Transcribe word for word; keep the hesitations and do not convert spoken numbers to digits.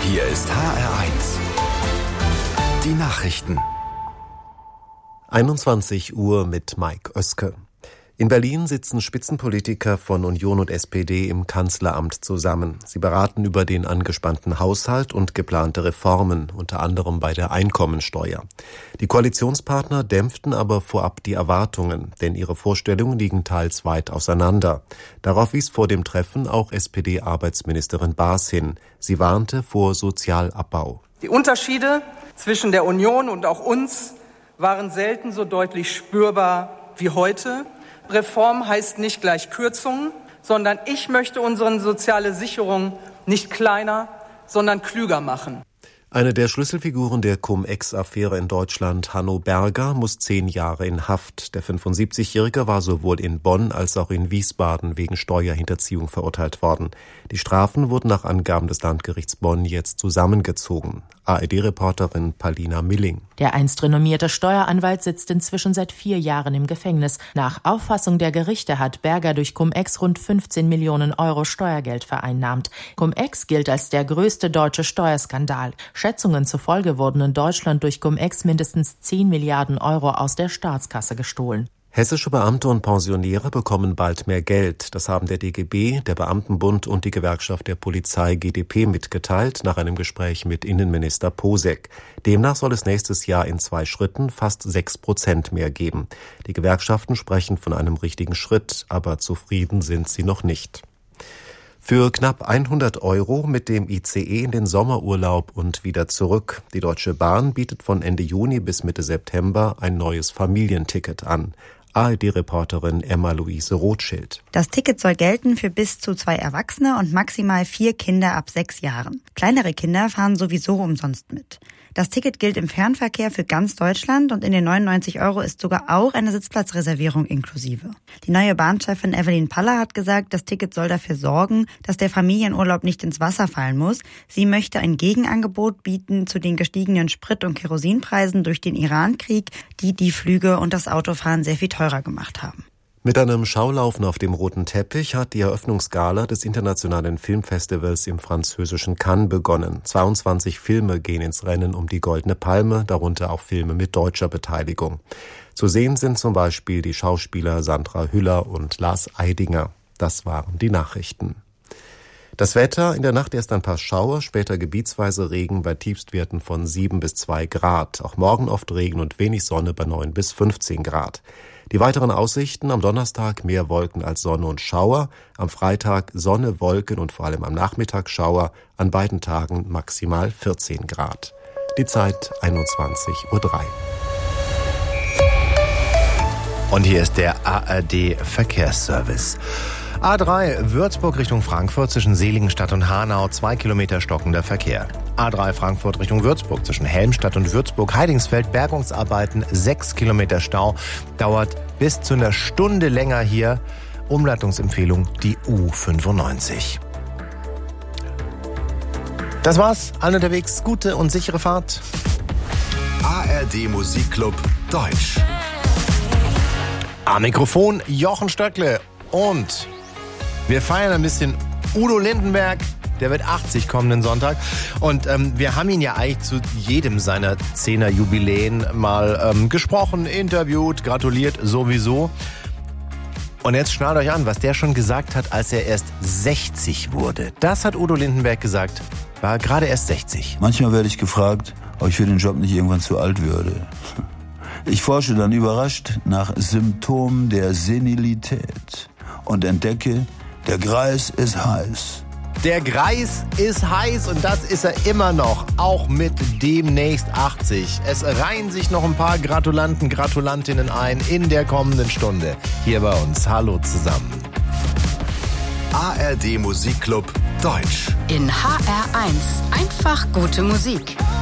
Hier ist H R eins. Die Nachrichten. einundzwanzig Uhr mit Mike Oeske. In Berlin sitzen Spitzenpolitiker von Union und S P D im Kanzleramt zusammen. Sie beraten über den angespannten Haushalt und geplante Reformen, unter anderem bei der Einkommensteuer. Die Koalitionspartner dämpften aber vorab die Erwartungen, denn ihre Vorstellungen liegen teils weit auseinander. Darauf wies vor dem Treffen auch S P D-Arbeitsministerin Baas hin. Sie warnte vor Sozialabbau. Die Unterschiede zwischen der Union und auch uns waren selten so deutlich spürbar wie heute. Reform heißt nicht gleich Kürzungen, sondern ich möchte unsere soziale Sicherung nicht kleiner, sondern klüger machen. Eine der Schlüsselfiguren der Cum-Ex-Affäre in Deutschland, Hanno Berger, muss zehn Jahre in Haft. Der fünfundsiebzigjährige war sowohl in Bonn als auch in Wiesbaden wegen Steuerhinterziehung verurteilt worden. Die Strafen wurden nach Angaben des Landgerichts Bonn jetzt zusammengezogen. A R D-Reporterin Palina Milling. Der einst renommierte Steueranwalt sitzt inzwischen seit vier Jahren im Gefängnis. Nach Auffassung der Gerichte hat Berger durch Cum-Ex rund fünfzehn Millionen Euro Steuergeld vereinnahmt. Cum-Ex gilt als der größte deutsche Steuerskandal. Schätzungen zufolge wurden in Deutschland durch Cum-Ex mindestens zehn Milliarden Euro aus der Staatskasse gestohlen. Hessische Beamte und Pensionäre bekommen bald mehr Geld. Das haben der D G B, der Beamtenbund und die Gewerkschaft der Polizei G d P mitgeteilt nach einem Gespräch mit Innenminister Posek. Demnach soll es nächstes Jahr in zwei Schritten fast sechs Prozent mehr geben. Die Gewerkschaften sprechen von einem richtigen Schritt, aber zufrieden sind sie noch nicht. Für knapp hundert Euro mit dem I C E in den Sommerurlaub und wieder zurück. Die Deutsche Bahn bietet von Ende Juni bis Mitte September ein neues Familienticket an. A R D-Reporterin Emma-Luise Rothschild. Das Ticket soll gelten für bis zu zwei Erwachsene und maximal vier Kinder ab sechs Jahren. Kleinere Kinder fahren sowieso umsonst mit. Das Ticket gilt im Fernverkehr für ganz Deutschland und in den neunundneunzig Euro ist sogar auch eine Sitzplatzreservierung inklusive. Die neue Bahnchefin Evelyn Paller hat gesagt, das Ticket soll dafür sorgen, dass der Familienurlaub nicht ins Wasser fallen muss. Sie möchte ein Gegenangebot bieten zu den gestiegenen Sprit- und Kerosinpreisen durch den Irankrieg, die die Flüge und das Autofahren sehr viel teurer gemacht haben. Mit einem Schaulaufen auf dem roten Teppich hat die Eröffnungsgala des Internationalen Filmfestivals im französischen Cannes begonnen. zweiundzwanzig Filme gehen ins Rennen um die Goldene Palme, darunter auch Filme mit deutscher Beteiligung. Zu sehen sind zum Beispiel die Schauspieler Sandra Hüller und Lars Eidinger. Das waren die Nachrichten. Das Wetter, in der Nacht erst ein paar Schauer, später gebietsweise Regen bei Tiefstwerten von sieben bis zwei Grad. Auch morgen oft Regen und wenig Sonne bei neun bis fünfzehn Grad. Die weiteren Aussichten: am Donnerstag mehr Wolken als Sonne und Schauer, am Freitag Sonne, Wolken und vor allem am Nachmittag Schauer, an beiden Tagen maximal vierzehn Grad. Die Zeit einundzwanzig Uhr drei. Und hier ist der A R D-Verkehrsservice. A drei Würzburg Richtung Frankfurt zwischen Seligenstadt und Hanau, zwei Kilometer stockender Verkehr. A drei Frankfurt Richtung Würzburg zwischen Helmstadt und Würzburg-Heidingsfeld, Bergungsarbeiten, sechs Kilometer Stau, dauert bis zu einer Stunde länger hier. Umleitungsempfehlung die U fünfundneunzig. Das war's, allen unterwegs, gute und sichere Fahrt. A R D Musikclub Deutsch. Am Mikrofon Jochen Stöckle und wir feiern ein bisschen Udo Lindenberg. Der wird achtzig kommenden Sonntag. Und ähm, wir haben ihn ja eigentlich zu jedem seiner Zehner-Jubiläen mal ähm, gesprochen, interviewt, gratuliert sowieso. Und jetzt schnallt euch an, was der schon gesagt hat, als er erst sechzig wurde. Das hat Udo Lindenberg gesagt, war gerade erst sechzig. Manchmal werde ich gefragt, ob ich für den Job nicht irgendwann zu alt würde. Ich forsche dann überrascht nach Symptomen der Senilität und entdecke, der Greis ist heiß. Der Greis ist heiß und das ist er immer noch, auch mit demnächst achtzig. Es reihen sich noch ein paar Gratulanten, Gratulantinnen ein in der kommenden Stunde. Hier bei uns. Hallo zusammen. A R D Musikclub Deutsch. In H R eins. Einfach gute Musik.